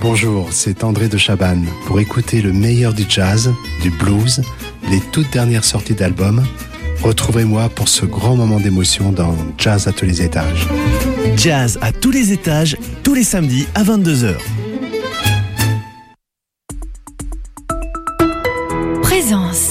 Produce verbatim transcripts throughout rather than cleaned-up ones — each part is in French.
Bonjour, c'est André de Chabannes. Pour écouter le meilleur du jazz, du blues, les toutes dernières sorties d'albums, retrouvez-moi pour ce grand moment d'émotion dans Jazz à tous les étages. Jazz à tous les étages, tous les samedis à vingt-deux heures. Présence.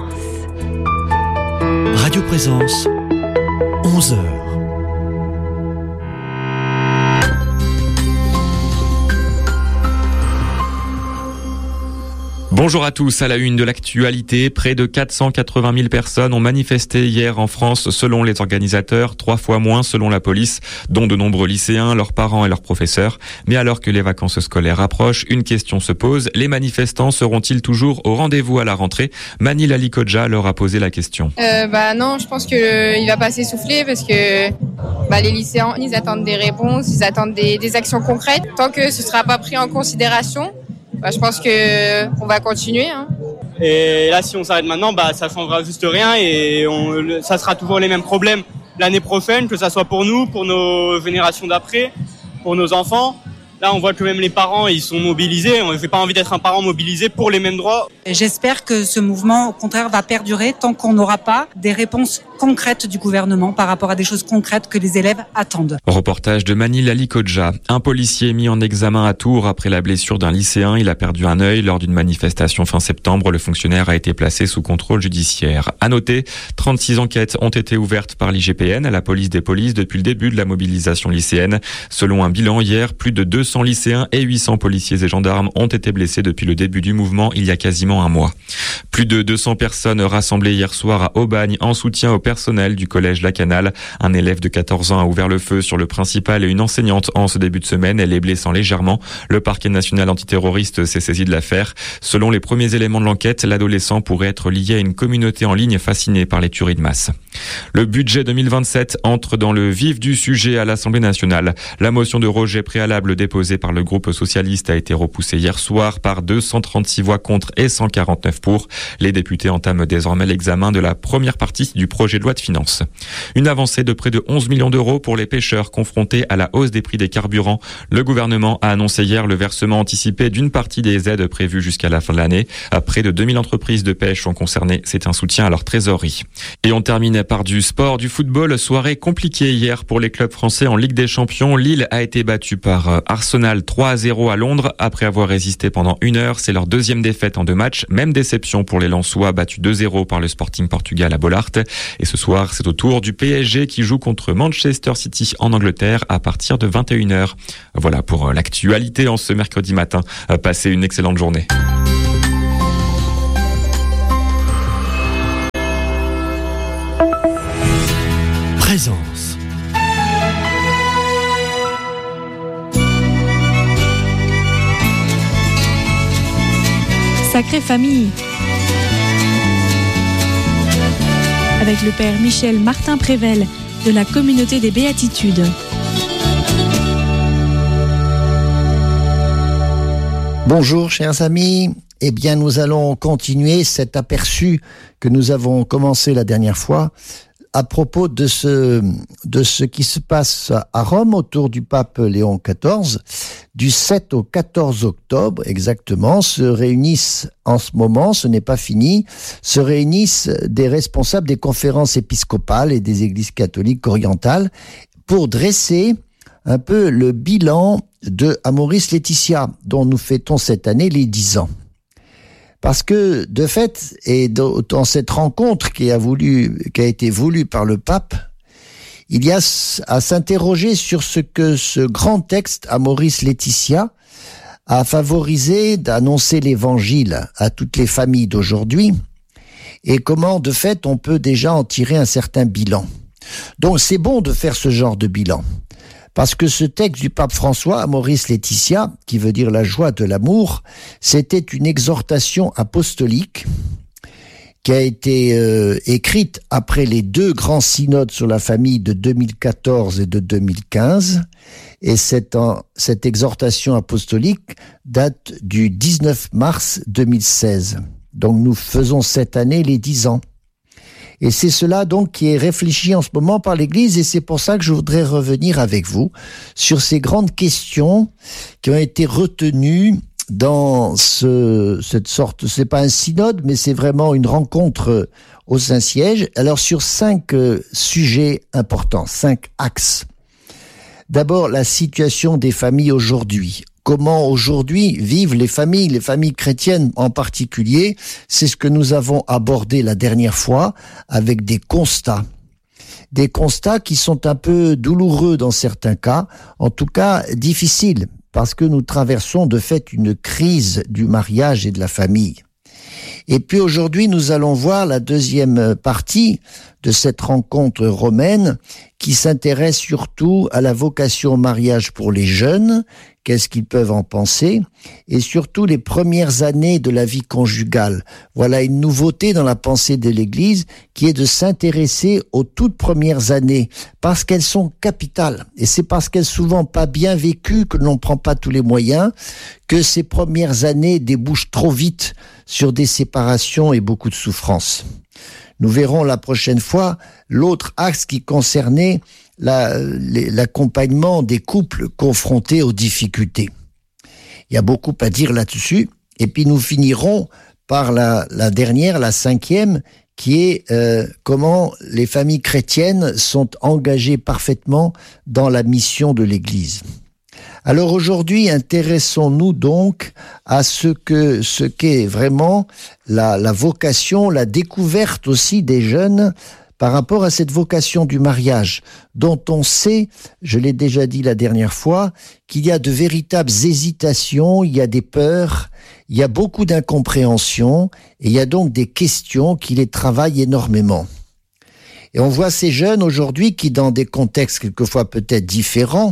Radio Présence, onze heures. Bonjour à tous, à la une de l'actualité, près de quatre cent quatre-vingt mille personnes ont manifesté hier en France selon les organisateurs, trois fois moins selon la police, dont de nombreux lycéens, leurs parents et leurs professeurs. Mais alors que les vacances scolaires approchent, une question se pose, les manifestants seront-ils toujours au rendez-vous à la rentrée ? Mani Lalikoja leur a posé la question. Euh, bah non, je pense qu'il euh, va pas s'essouffler parce que bah, les lycéens, ils attendent des réponses, ils attendent des, des actions concrètes. Tant que ce sera pas pris en considération, bah, je pense que on va continuer. Hein. Et là, si on s'arrête maintenant, bah, ça changera juste rien et on, ça sera toujours les mêmes problèmes l'année prochaine, que ça soit pour nous, pour nos générations d'après, pour nos enfants. Là, on voit que même les parents, ils sont mobilisés. On n'a pas envie d'être un parent mobilisé pour les mêmes droits. J'espère que ce mouvement, au contraire, va perdurer tant qu'on n'aura pas des réponses concrètes du gouvernement par rapport à des choses concrètes que les élèves attendent. Reportage de Mani Lalikoja. Un policier mis en examen à Tours après la blessure d'un lycéen. Il a perdu un œil lors d'une manifestation fin septembre. Le fonctionnaire a été placé sous contrôle judiciaire. À noter, trente-six enquêtes ont été ouvertes par l'I G P N à la police des polices depuis le début de la mobilisation lycéenne. Selon un bilan hier, plus de deux cents lycéens et huit cents policiers et gendarmes ont été blessés depuis le début du mouvement il y a quasiment un mois. Plus de deux cents personnes rassemblées hier soir à Aubagne en soutien au personnel du collège La Canale. Un élève de quatorze ans a ouvert le feu sur le principal et une enseignante en ce début de semaine, elle est blessant légèrement. Le parquet national antiterroriste s'est saisi de l'affaire. Selon les premiers éléments de l'enquête, l'adolescent pourrait être lié à une communauté en ligne fascinée par les tueries de masse. Le budget deux mille vingt-sept entre dans le vif du sujet à l'Assemblée nationale. La motion de rejet préalable déposée par le groupe socialiste a été repoussée hier soir par deux cent trente-six voix contre et cent quarante-neuf pour. Les députés entament désormais l'examen de la première partie du projet de loi de finances. Une avancée de près de onze millions d'euros pour les pêcheurs confrontés à la hausse des prix des carburants. Le gouvernement a annoncé hier le versement anticipé d'une partie des aides prévues jusqu'à la fin de l'année. Près de deux mille entreprises de pêche sont concernées. C'est un soutien à leur trésorerie. Et on termine par du sport, du football. Soirée compliquée hier pour les clubs français en Ligue des Champions. Lille a été battue par Arsenal trois à zéro à Londres. Après avoir résisté pendant une heure, c'est leur deuxième défaite en deux matchs. Même déception pour les Lensois, battus deux zéro par le Sporting Portugal à Bollaert. Et ce soir, c'est au tour du P S G qui joue contre Manchester City en Angleterre à partir de vingt et une heures. Voilà pour l'actualité en ce mercredi matin. Passez une excellente journée. Présence. Sacrée famille. Avec le père Michel Martin Prével de la communauté des Béatitudes. Bonjour chers amis, eh bien nous allons continuer cet aperçu que nous avons commencé la dernière fois à propos de ce, de ce qui se passe à Rome autour du pape Léon quatorze. Du sept au quatorze octobre exactement se réunissent en ce moment, ce n'est pas fini, se réunissent des responsables des conférences épiscopales et des églises catholiques orientales pour dresser un peu le bilan de Amoris Laetitia, dont nous fêtons cette année les dix ans. Parce que, de fait, et dans cette rencontre qui a voulu, qui a été voulue par le pape, il y a à s'interroger sur ce que ce grand texte Amoris Laetitia a favorisé d'annoncer l'évangile à toutes les familles d'aujourd'hui et comment, de fait, on peut déjà en tirer un certain bilan. Donc, c'est bon de faire ce genre de bilan. Parce que ce texte du pape François, Amoris Laetitia, qui veut dire la joie de l'amour, c'était une exhortation apostolique qui a été euh, écrite après les deux grands synodes sur la famille de deux mille quatorze et de deux mille quinze. Et cette, en, cette exhortation apostolique date du dix-neuf mars deux mille seize. Donc nous faisons cette année les dix ans. Et c'est cela donc qui est réfléchi en ce moment par l'Église, et c'est pour ça que je voudrais revenir avec vous sur ces grandes questions qui ont été retenues dans ce, cette sorte, c'est pas un synode, mais c'est vraiment une rencontre au Saint-Siège. Alors sur cinq euh, sujets importants, cinq axes. D'abord, la situation des familles aujourd'hui. Comment aujourd'hui vivent les familles, les familles chrétiennes en particulier. C'est ce que nous avons abordé la dernière fois avec des constats. Des constats qui sont un peu douloureux dans certains cas, en tout cas difficiles, parce que nous traversons de fait une crise du mariage et de la famille. Et puis aujourd'hui, nous allons voir la deuxième partie de cette rencontre romaine qui s'intéresse surtout à la vocation au mariage pour les jeunes, qu'est-ce qu'ils peuvent en penser, et surtout les premières années de la vie conjugale. Voilà une nouveauté dans la pensée de l'Église qui est de s'intéresser aux toutes premières années, parce qu'elles sont capitales. Et c'est parce qu'elles sont souvent pas bien vécues, que l'on ne prend pas tous les moyens, que ces premières années débouchent trop vite sur des séparations et beaucoup de souffrances. Nous verrons la prochaine fois l'autre axe qui concernait la, l'accompagnement des couples confrontés aux difficultés. Il y a beaucoup à dire là-dessus. Et puis nous finirons par la, la dernière, la cinquième, qui est euh, comment les familles chrétiennes sont engagées parfaitement dans la mission de l'Église. Alors aujourd'hui, intéressons-nous donc à ce que ce qu'est vraiment la, la vocation, la découverte aussi des jeunes par rapport à cette vocation du mariage, dont on sait, je l'ai déjà dit la dernière fois, qu'il y a de véritables hésitations, il y a des peurs, il y a beaucoup d'incompréhension, et il y a donc des questions qui les travaillent énormément. Et on voit ces jeunes aujourd'hui qui, dans des contextes quelquefois peut-être différents,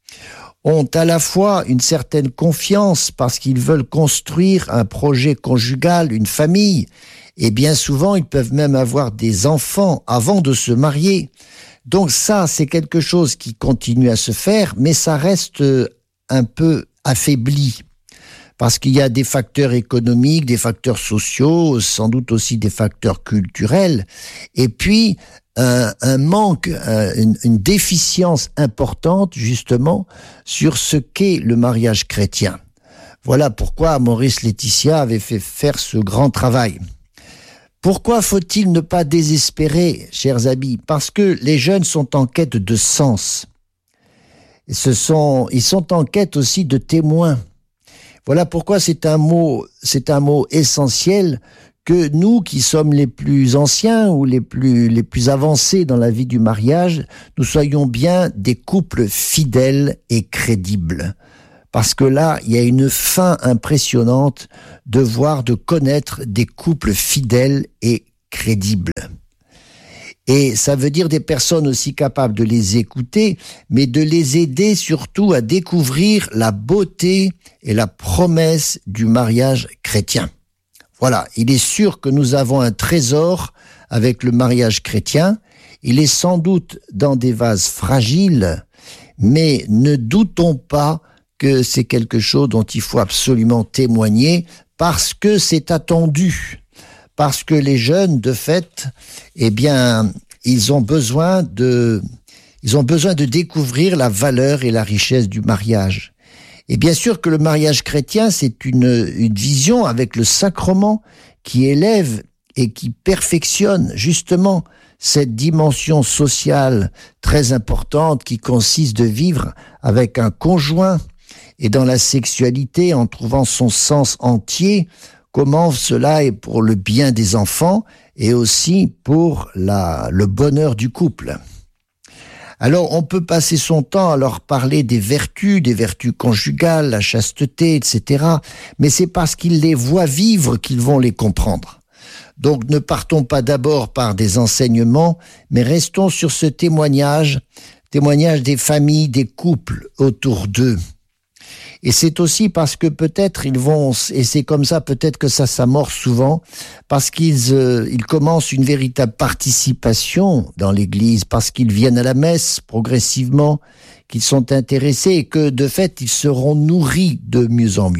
ont à la fois une certaine confiance parce qu'ils veulent construire un projet conjugal, une famille, et bien souvent ils peuvent même avoir des enfants avant de se marier. Donc ça, c'est quelque chose qui continue à se faire, mais ça reste un peu affaibli. Parce qu'il y a des facteurs économiques, des facteurs sociaux, sans doute aussi des facteurs culturels, et puis un, un manque, un, une, une déficience importante justement sur ce qu'est le mariage chrétien. Voilà pourquoi Maurice Laetitia avait fait faire ce grand travail. Pourquoi faut-il ne pas désespérer, chers amis? Parce que les jeunes sont en quête de sens. Ce sont, ils sont en quête aussi de témoins. Voilà pourquoi c'est un mot, c'est un mot essentiel que nous qui sommes les plus anciens ou les plus, les plus avancés dans la vie du mariage, nous soyons bien des couples fidèles et crédibles. Parce que là, il y a une fin impressionnante de voir, de connaître des couples fidèles et crédibles. Et ça veut dire des personnes aussi capables de les écouter, mais de les aider surtout à découvrir la beauté et la promesse du mariage chrétien. Voilà, il est sûr que nous avons un trésor avec le mariage chrétien. Il est sans doute dans des vases fragiles, mais ne doutons pas que c'est quelque chose dont il faut absolument témoigner parce que c'est attendu. Parce que les jeunes, de fait, eh bien, ils ont besoin de, ils ont besoin de découvrir la valeur et la richesse du mariage. Et bien sûr que le mariage chrétien, c'est une, une vision avec le sacrement qui élève et qui perfectionne justement cette dimension sociale très importante qui consiste de vivre avec un conjoint et dans la sexualité en trouvant son sens entier. Comment cela est pour le bien des enfants et aussi pour la, le bonheur du couple. Alors, on peut passer son temps à leur parler des vertus, des vertus conjugales, la chasteté, et cetera. Mais c'est parce qu'ils les voient vivre qu'ils vont les comprendre. Donc, ne partons pas d'abord par des enseignements, mais restons sur ce témoignage, témoignage des familles, des couples autour d'eux. Et c'est aussi parce que peut-être ils vont, et c'est comme ça peut-être que ça s'amorce souvent, parce qu'ils euh, ils commencent une véritable participation dans l'Église, parce qu'ils viennent à la messe progressivement, qu'ils sont intéressés et que de fait ils seront nourris de mieux en mieux.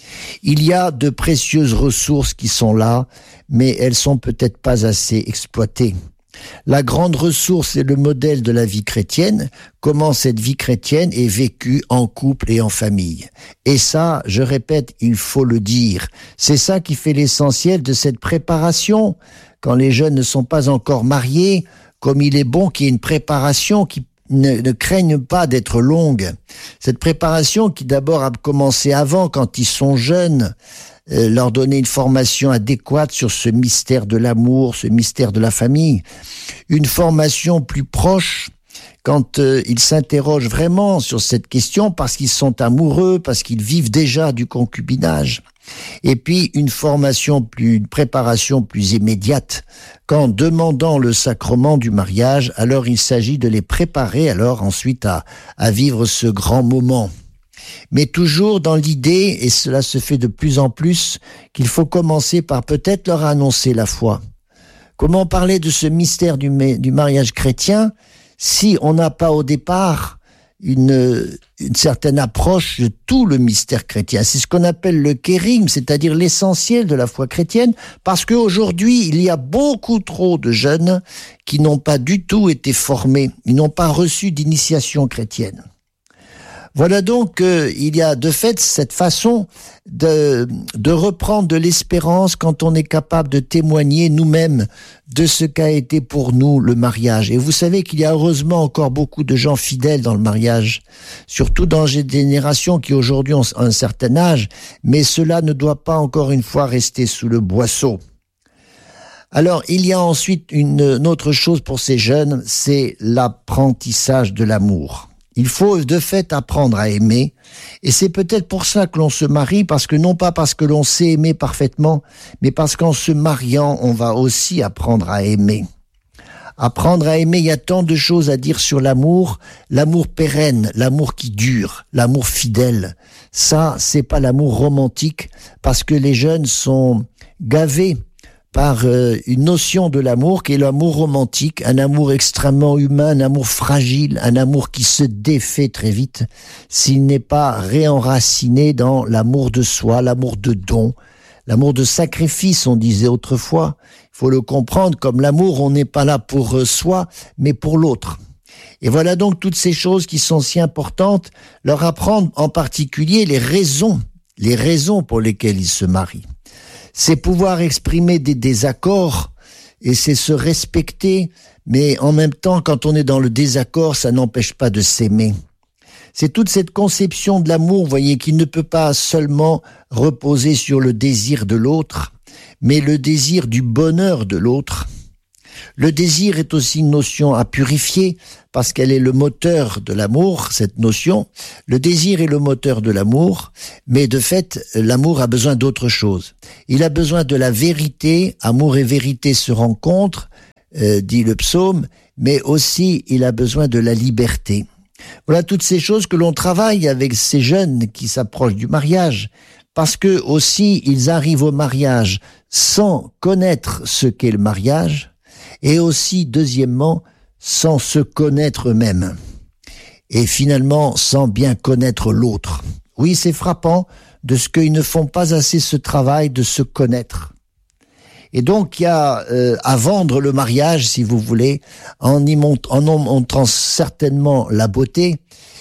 Il y a de précieuses ressources qui sont là, mais elles sont peut-être pas assez exploitées. La grande ressource est le modèle de la vie chrétienne, comment cette vie chrétienne est vécue en couple et en famille. Et ça, je répète, il faut le dire. C'est ça qui fait l'essentiel de cette préparation. Quand les jeunes ne sont pas encore mariés, comme il est bon qu'il y ait une préparation qui ne, ne craigne pas d'être longue. Cette préparation qui d'abord a commencé avant, quand ils sont jeunes, Euh, leur donner une formation adéquate sur ce mystère de l'amour, ce mystère de la famille. Une formation plus proche quand euh, ils s'interrogent vraiment sur cette question parce qu'ils sont amoureux, parce qu'ils vivent déjà du concubinage. Et puis une formation plus, une préparation plus immédiate qu'en demandant le sacrement du mariage, alors il s'agit de les préparer alors ensuite à, à vivre ce grand moment. Mais toujours dans l'idée, et cela se fait de plus en plus, qu'il faut commencer par peut-être leur annoncer la foi. Comment parler de ce mystère du, du mariage chrétien si on n'a pas au départ une, une certaine approche de tout le mystère chrétien? C'est ce qu'on appelle le kérigme, c'est-à-dire l'essentiel de la foi chrétienne, parce qu'aujourd'hui, il y a beaucoup trop de jeunes qui n'ont pas du tout été formés, ils n'ont pas reçu d'initiation chrétienne. Voilà donc euh, il y a de fait cette façon de, de reprendre de l'espérance quand on est capable de témoigner nous-mêmes de ce qu'a été pour nous le mariage. Et vous savez qu'il y a heureusement encore beaucoup de gens fidèles dans le mariage, surtout dans des générations qui aujourd'hui ont un certain âge, mais cela ne doit pas encore une fois rester sous le boisseau. Alors, il y a ensuite une, une autre chose pour ces jeunes, c'est l'apprentissage de l'amour. Il faut de fait apprendre à aimer, et c'est peut-être pour ça que l'on se marie, parce que non pas parce que l'on sait aimer parfaitement, mais parce qu'en se mariant, on va aussi apprendre à aimer. Apprendre à aimer, il y a tant de choses à dire sur l'amour, l'amour pérenne, l'amour qui dure, l'amour fidèle. Ça, c'est pas l'amour romantique, parce que les jeunes sont gavés par euh, une notion de l'amour qui est l'amour romantique, un amour extrêmement humain, un amour fragile, un amour qui se défait très vite s'il n'est pas réenraciné dans l'amour de soi, l'amour de don, l'amour de sacrifice, on disait autrefois. Il faut le comprendre comme l'amour, on n'est pas là pour euh, soi, mais pour l'autre. Et voilà donc toutes ces choses qui sont si importantes, leur apprendre en particulier les raisons, les raisons pour lesquelles ils se marient. C'est pouvoir exprimer des désaccords et c'est se respecter, mais en même temps, quand on est dans le désaccord, ça n'empêche pas de s'aimer. C'est toute cette conception de l'amour, vous voyez, qui ne peut pas seulement reposer sur le désir de l'autre, mais le désir du bonheur de l'autre. Le désir est aussi une notion à purifier parce qu'elle est le moteur de l'amour, cette notion. Le désir est le moteur de l'amour, mais de fait, l'amour a besoin d'autre chose. Il a besoin de la vérité, amour et vérité se rencontrent, euh, dit le psaume, mais aussi il a besoin de la liberté. Voilà toutes ces choses que l'on travaille avec ces jeunes qui s'approchent du mariage, parce que aussi ils arrivent au mariage sans connaître ce qu'est le mariage, et aussi, deuxièmement, sans se connaître eux-mêmes. Et finalement, sans bien connaître l'autre. Oui, c'est frappant de ce qu'ils ne font pas assez ce travail de se connaître. Et donc, il y a euh, à vendre le mariage, si vous voulez, en y mont- en montrant certainement la beauté,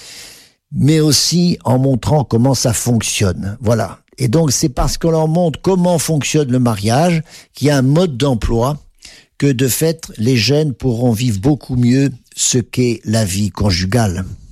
mais aussi en montrant comment ça fonctionne. Voilà. Et donc, c'est parce qu'on leur montre comment fonctionne le mariage qu'il y a un mode d'emploi que de fait, les jeunes pourront vivre beaucoup mieux ce qu'est la vie conjugale.